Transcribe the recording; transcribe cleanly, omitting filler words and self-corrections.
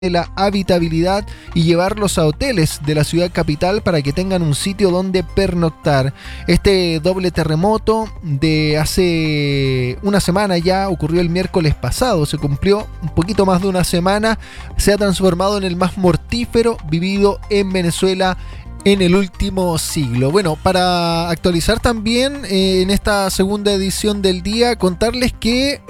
la habitabilidad y llevarlos a hoteles de la ciudad capital para que tengan un sitio donde pernoctar. Este doble terremoto de hace una semana ya ocurrió el miércoles pasado, se cumplió un poquito más de una semana, se ha transformado en el más mortífero vivido en Venezuela en el último siglo. Bueno, para actualizar también en esta segunda edición del día, contarles que